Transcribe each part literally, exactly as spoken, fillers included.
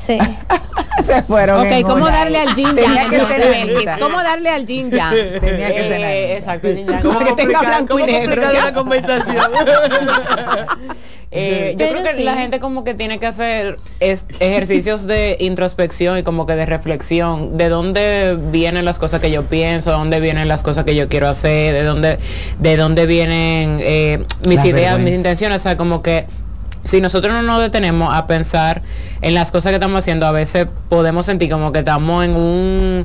Sí. Se fueron. Ok, ¿cómo darle al yin Tenía yang? que ser Entonces, lenta. ¿cómo darle al yin yang? Tenía que ser Eh, ahí. exacto, yin yang. ¿Cómo Que tenga complicar, blanco y cómo negro, complicar ya. una conversación? Eh, yo Pero creo que sí. la gente como que tiene que hacer es- ejercicios de introspección y como que de reflexión, de dónde vienen las cosas que yo pienso, de dónde vienen las cosas que yo quiero hacer, de dónde, de dónde vienen eh, mis La ideas, mis vergüenza. intenciones, o sea, como que si nosotros no nos detenemos a pensar en las cosas que estamos haciendo, a veces podemos sentir como que estamos en un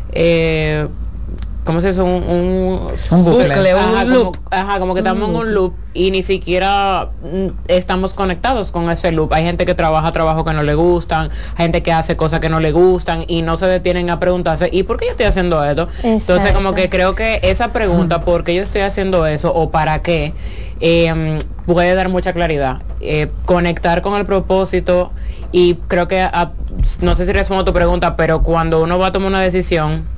eh, ¿cómo se dice? Un, un, Un bucle. Bucle, un ajá, loop. Como, ajá, como que estamos en un loop y ni siquiera mm, estamos conectados con ese loop. Hay gente que trabaja trabajos que no le gustan, gente que hace cosas que no le gustan y no se detienen a preguntarse, ¿y por qué yo estoy haciendo esto? Entonces, como que creo que esa pregunta, ¿por qué yo estoy haciendo eso o para qué? Eh, puede dar mucha claridad. Eh, conectar con el propósito y creo que, a- no sé si respondo a tu pregunta, pero cuando uno va a tomar una decisión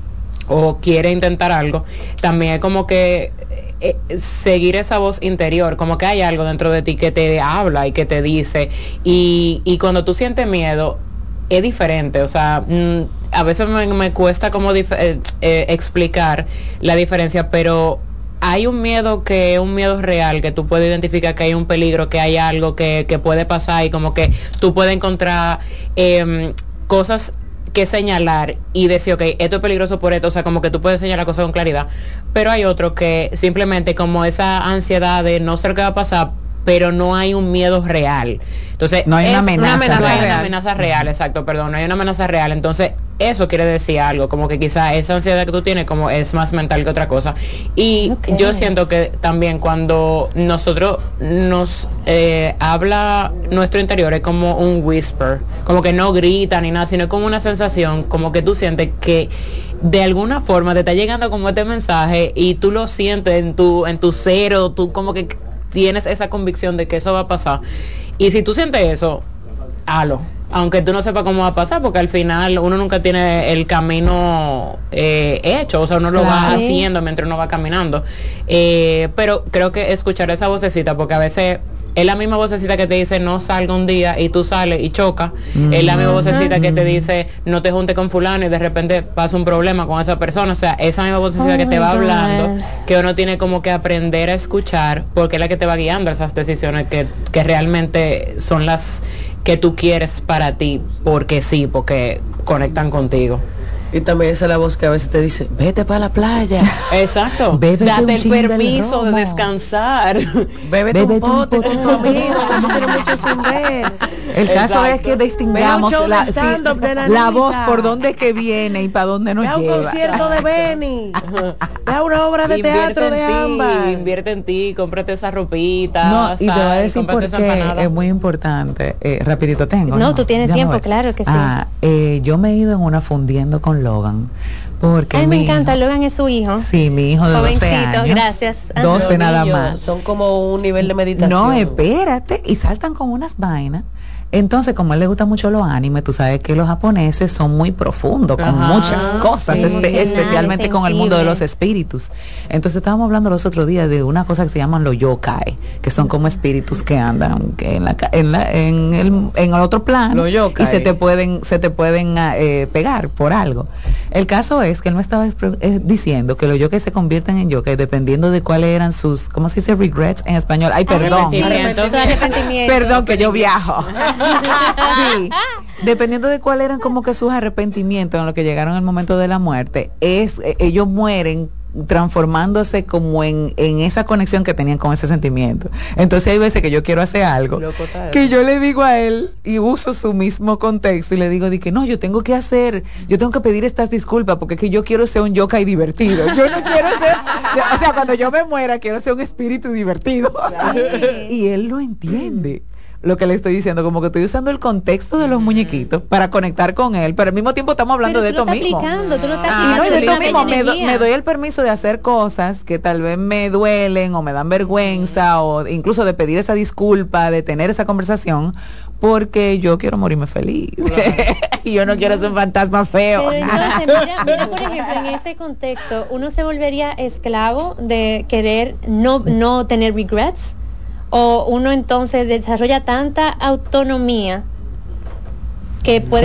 o quiere intentar algo, también es como que eh, seguir esa voz interior, como que hay algo dentro de ti que te habla y que te dice, y, y cuando tú sientes miedo, es diferente, o sea, mm, a veces me, me cuesta como dif- eh, eh, explicar la diferencia, pero hay un miedo que es un miedo real, que tú puedes identificar que hay un peligro, que hay algo que, que puede pasar y como que tú puedes encontrar eh, cosas que señalar y decir, ok, esto es peligroso por esto, o sea, como que tú puedes señalar cosas con claridad, pero hay otro que simplemente como esa ansiedad de no sé qué va a pasar, pero no hay un miedo real. Entonces, No hay una es amenaza no hay real. una amenaza real, exacto, perdón, no hay una amenaza real. Entonces, eso quiere decir algo, como que quizá esa ansiedad que tú tienes como es más mental que otra cosa. Y Ok. yo siento que también cuando nosotros nos eh, habla nuestro interior es como un whisper, como que no grita ni nada, sino es como una sensación, como que tú sientes que de alguna forma te está llegando como este mensaje y tú lo sientes en tu, en tu ser, o tú como que tienes esa convicción de que eso va a pasar. Y si tú sientes eso, halo, aunque tú no sepas cómo va a pasar, porque al final uno nunca tiene el camino eh, hecho, o sea, uno lo va Claro. haciendo mientras uno va caminando. Eh, pero creo que escuchar esa vocecita, porque a veces es la misma vocecita que te dice no salga un día y tú sales y chocas, es la misma vocecita que te dice no te juntes con fulano y de repente pasa un problema con esa persona, o sea, esa misma vocecita Oh que te my va God. hablando, que uno tiene como que aprender a escuchar, porque es la que te va guiando a esas decisiones que, que realmente son las que tú quieres para ti, porque sí, porque conectan contigo. Y también esa es la voz que a veces te dice, vete para la playa, Exacto. Bébete Date un el chin del permiso de romo. descansar. bébete, Bébete un un pote pote con tu amigo, que tú tienes mucho sin ver. El caso Exacto. es que distingamos Ve a un show la, de stand-up sí, de la Nanita. voz por dónde es que viene y para dónde nos Ve a un lleva. concierto de Benny, ve a una obra de Invierte teatro en de ti, Ámbar. Invierte en ti, cómprate esa ropita. No, y te voy a sal, decir cómprate por esa qué empanada. es muy importante. Eh, rapidito tengo. No, tú tienes Ya me tiempo, voy. claro que sí. Ah, eh, yo me he ido en una fundiendo con Logan. Porque Ay, me mi encanta, hijo- Logan es su hijo. Sí, mi hijo de doce Jovencito, años. gracias. Ajá. doce Los nada niños más. son como un nivel de meditación. No, espérate, y saltan con unas vainas. Entonces, como a él le gustan mucho los animes, tú sabes que los japoneses son muy profundos con Ajá, muchas cosas, sí. espe- Emocionales, especialmente con el mundo de los sensibles. espíritus. Entonces, estábamos hablando los otros días de una cosa que se llaman los yokai, que son como espíritus que andan que en la ca- en la en el en el otro plano Los yokai. y se te pueden se te pueden ah, eh, pegar por algo. El caso es que él me estaba expre- eh, diciendo que los yokai se convierten en yokai dependiendo de cuáles eran sus, ¿cómo se dice? Regrets en español. Ay, perdón. Arrepentimiento. Su arrepentimiento. Perdón que yo viajo. Sí. Dependiendo de cuál eran como que sus arrepentimientos en lo que llegaron al momento de la muerte, es eh, ellos mueren transformándose como en, en esa conexión que tenían con ese sentimiento. Entonces hay veces que yo quiero hacer algo Loco está que eso. yo le digo a él y uso su mismo contexto y le digo de que no, yo tengo que hacer, yo tengo que pedir estas disculpas porque es que yo quiero ser un yokai divertido. Yo no quiero ser, o sea, cuando yo me muera quiero ser un espíritu divertido. Y él lo entiende. Lo que le estoy diciendo, como que estoy usando el contexto de los muñequitos para conectar con él, pero al mismo tiempo estamos hablando Pero de tú lo esto estás mismo. aplicando, tú lo estás Ah, Y no, y aplicando, de tú esto le mismo das me, do- energía. me doy el permiso de hacer cosas que tal vez me duelen o me dan vergüenza o incluso de pedir esa disculpa, de tener esa conversación, porque yo quiero morirme feliz. Y yo no quiero ser un fantasma feo. Pero entonces, mira, mira, por ejemplo, en este contexto, uno se volvería esclavo de querer no, no tener regrets, o uno entonces desarrolla tanta autonomía que puede